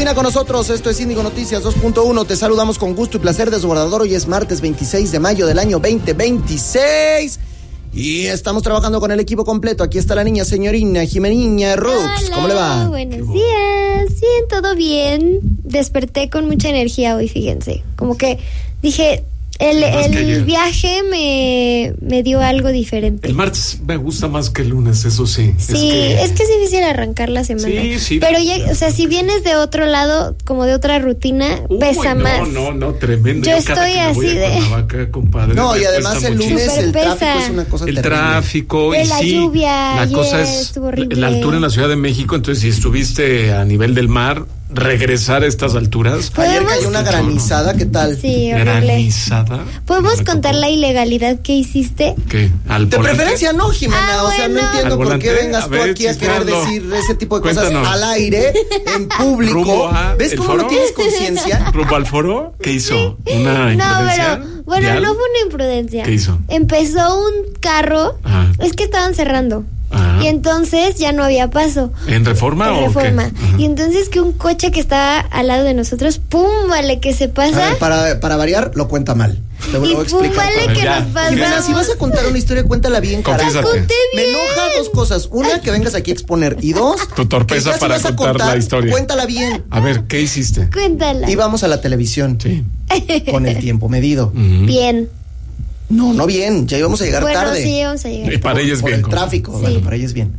Camina con nosotros, esto es Índigo Noticias 2.1. Te saludamos con gusto y placer, desbordador. Hoy es martes 26 de mayo del año 2026 y estamos trabajando con el equipo completo. Aquí está la niña señorina Jimeniña Rux. Hola, ¿Cómo le va? Buenos días. Bien, todo bien. Desperté con mucha energía hoy, fíjense. Como que dije, el viaje me dio algo diferente. El martes me gusta más que el lunes, eso sí. Sí, es que es difícil arrancar la semana. Sí. Pero ya, o sea, si vienes de otro lado, como de otra rutina, pesa más. No, tremendo. Yo estoy así de... Vaca, compadre, no, y además el lunes el tráfico es una cosa terrible. El tráfico de y la sí, lluvia, la cosa es la altura en la Ciudad de México, entonces si estuviste a nivel del mar, regresar a estas alturas. Ayer cayó una granizada, ¿qué tal? Sí, horrible. Granizada. ¿Podemos contar la ilegalidad que hiciste? ¿Qué? ¿Al De volante? preferencia no, Jimena, o sea, no entiendo por volante? qué vengas A tú ver, aquí a querer decir ese tipo de Cuéntanos. cosas al aire, en público. ¿Ves cómo foro? no tienes conciencia? ¿Rumbo al foro? ¿Qué hizo? ¿Una imprudencia? No, pero, bueno, ¿Vial? no fue una imprudencia. ¿Qué hizo? Empezó un carro, es que estaban cerrando. Ajá. Y entonces ya no había paso. ¿En Reforma o Reforma. qué? Y entonces que un coche que estaba al lado de nosotros, ¡pum! Vale, que se pasa. A ver, para variar, lo cuenta mal. Te voy a Y explicar. pum, vale, que ya. nos pasamos. Jimena, si vas a contar una historia, cuéntala bien, carajo. Confiésate. Conté Me bien. enoja dos cosas. Una, que vengas aquí a exponer. Y dos, Tu torpeza que ya si para vas a contar la historia. Cuéntala bien. A ver, ¿qué hiciste? Cuéntala. Íbamos a la televisión Sí. con el tiempo medido. Bien. No bien, ya íbamos a llegar Bueno, tarde. sí, vamos a llegar. Y para ella es por bien. el tráfico, Sí. bueno, para ella es bien.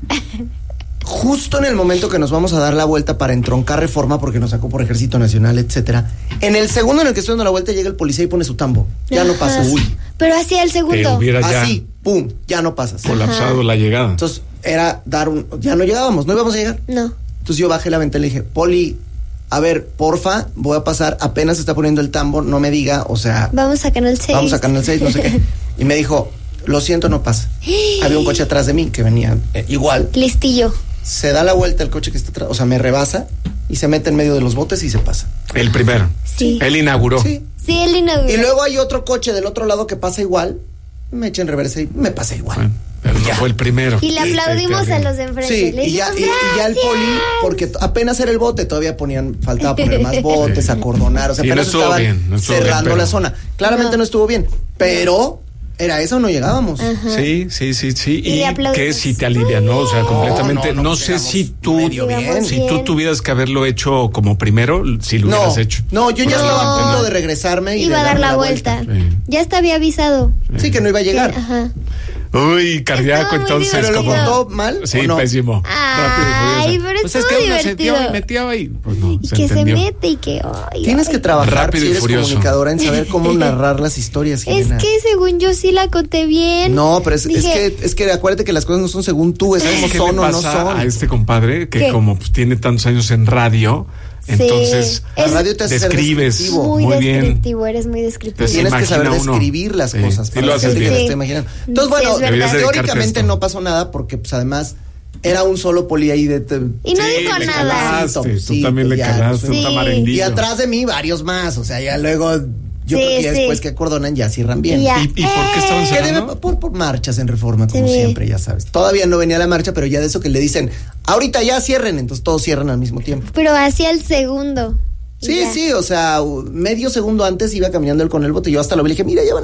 Justo en el momento que nos vamos a dar la vuelta para entroncar Reforma, porque nos sacó por Ejército Nacional, etcétera, en el segundo en el que estoy dando la vuelta llega el policía y pone su tambo. Ya no Ajá. pasas. Pero hacia el Que segundo. hubiera ya Así, pum, ya no pasas. colapsado la llegada. Entonces, era ya no llegábamos, no íbamos a llegar. No. Entonces yo bajé la ventana y le dije, Poli, a ver, porfa, voy a pasar, apenas se está poniendo el tambo, no me diga, o sea, Vamos a Canal 6. vamos a Canal 6, no sé qué. Y me dijo, lo siento, no pasa. Había un coche atrás de mí que venía igual. Listillo. Se da la vuelta el coche que está atrás, o sea, me rebasa y se mete en medio de los botes y se pasa. El primero. Sí. Él inauguró. Sí. Sí, él inauguró. Y luego hay otro coche del otro lado que pasa igual, me echa en reversa y me pasa igual. Bueno, pero no fue el primero. Y le aplaudimos a los de enfrente. Sí, Le y ya dijimos, el poli, porque apenas era el bote, todavía faltaba poner más botes, Sí. acordonar, o sea, Y no apenas estuvo estaban bien, no estuvo cerrando bien, pero- la zona. Claramente no estuvo bien, pero era eso o no llegábamos. Sí. Y le aplaudimos. que si te alivianó, o sea, completamente. No pues sé éramos si tú, medio bien. si tú tuvieras que haberlo hecho como primero, si lo No, hubieras hecho. no, yo ya estaba a punto de regresarme y Iba de a dar darme la vuelta. Sí. Ya hasta había avisado. Sí, que no iba a llegar. Ajá. Uy, cardíaco, Estaba muy entonces. ¿Pero lo divertido. contó mal Sí, o no? pésimo. Ay, pero Pues estuvo es que uno se divertido. metió ahí. Pues no, Y que entendió. se mete y que... ay, Tienes ay. que trabajar Rápido si y eres furioso. comunicadora en saber cómo narrar las historias, Es Jimena. que según yo sí la conté bien. No, pero es Dije, que acuérdate que las cosas no son según tú, es como ¿Qué son le o no pasa son. a este compadre que ¿Qué? como pues, tiene tantos años en radio, Sí. entonces La radio te hace ser describes descriptivo. muy bien. descriptivo, eres muy descriptivo. Te Tienes que saber imagina uno. describir las Sí, cosas. sí para lo la haces gente que bien. la esté imaginando. Entonces, Sí, bueno, es verdad. Deberías dedicarte a teóricamente esto. no pasó nada porque, pues, además, era un solo poli ahí de... Y no Sí, dijo le nada. calaste, tú Sí, también le ya, calaste sí. un tamarindillo. Y atrás de mí, varios más. O sea, ya luego... Yo Sí, creo que ya sí. después que acordonan ya cierran bien. Y ya. ¿Y por qué estaban Que debe cerrando? por marchas en Reforma, como Sí. siempre, ya sabes. Todavía no venía la marcha, pero ya de eso que le dicen, ahorita ya cierren, entonces todos cierran al mismo tiempo. Pero hacia el segundo. Y Sí, ya. sí, o sea, medio segundo antes iba caminando él con el bote, yo hasta lo vi y le dije, mira, ya van